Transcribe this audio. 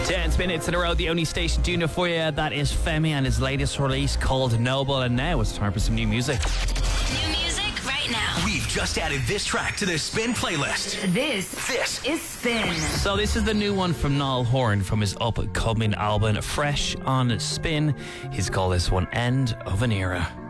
10 minutes in a row, the only station tuner for you. That is Femi and his latest release called Noble. And now it's time for some new music. New music right now. We've just added this track to the Spin playlist. This is Spin. So this is the new one from Niall Horan from his upcoming album Fresh on Spin. He's called this one End of an Era.